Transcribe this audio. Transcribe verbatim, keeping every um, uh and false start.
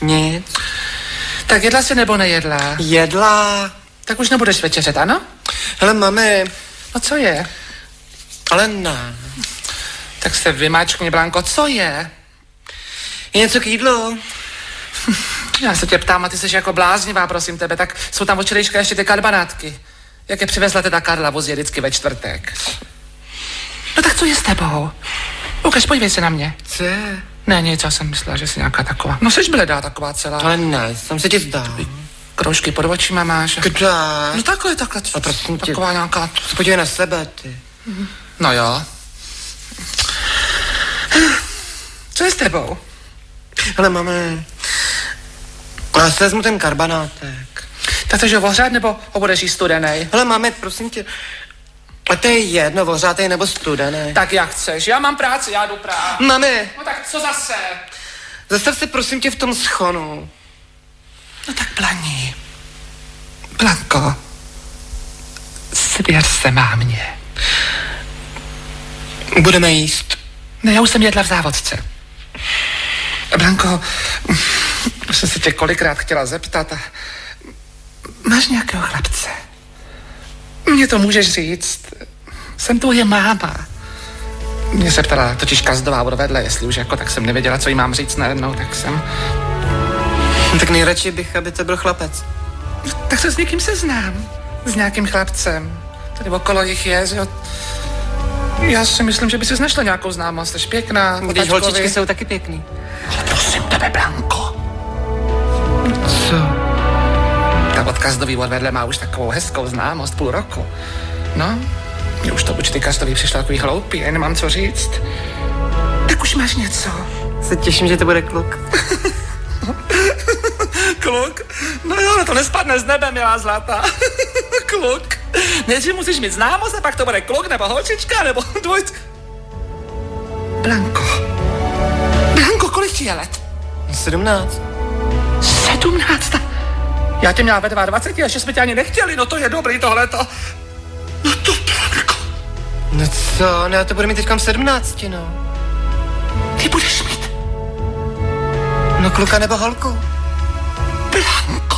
Nic. Tak jedla jsi nebo nejedla? Jedla. Tak už nebudeš večeřet, ano? Hele, mami. No co je? Ale ne. Tak se vymáčkni, Blanko, co je? Je něco k jídlu? Já se tě ptám a ty jsi jako bláznivá, prosím tebe, tak jsou tam od včerejška ještě ty karbanátky. Jak je přivezla teda Karla vozí vždycky ve čtvrtek. No tak co je s tebou? Lukáš, podívej se na mě. Co je? Ne, nic, já jsem myslela, že jsi nějaká taková. No jsi bledá taková celá. Ale ne, jsem se ti zdá. Kroužky pod očima máš. Kde? No takhle, takhle. A prosím tě. Taková nějaká. Se podívej na sebe, ty. No jo. Co je s tebou? Hele, mami. Já se vezmu ten karbanátek. Tak chceš ho ohřát, nebo ho budeš jíst studenej? Hele, mami, prosím tě. A to je jedno, ohřátej nebo studený. Tak jak chceš, já mám práci, já jdu prát. Mami. No tak co zase? Zastav se prosím tě v tom schonu. No tak Blaní. Blanko. Svěř se mámě. Budeme jíst. Ne, já už jsem jedla v závodce. Blanko, už jsem se tě kolikrát chtěla zeptat. A máš nějakého chlapce? Mně to můžeš říct. Jsem tvoje máma. Mě se ptala totiž Kazdová odvedle, jestli už jako, tak jsem nevěděla, co jí mám říct najednou, tak jsem... No, tak nejradši bych, aby to byl chlapec. No, tak se s někým seznám. S nějakým chlapcem. Tady okolo jich je, že jo. Já si myslím, že by si našla nějakou známost, jsi pěkná. Když holčičky jsou taky pěkný. Ale prosím tebe, Blanko. Co? Ta od Kazdový odvedle má už takovou hezkou známost půl roku. No, mě už to určitě Kazdový přišlo takový hloupý, já nemám co říct. Tak už máš něco. Se těším, že to bude kluk. Kluk? No jo, no to nespadne z nebe, milá zlatá. Kluk. Nejdřív musíš mít známost a pak to bude kluk, nebo holčička, nebo dvojc... Blanko. Blanko, kolik ti je let? Sedmnáct. Sedmnáct? Já tě měla ve dvacet dva a ještě jsme tě ani nechtěli, no to je dobrý tohleto. No to Blanko. No co, no já to budu mít teďka v sedmnácti, no. Ty budeš mít? No kluka nebo holku? Blanko.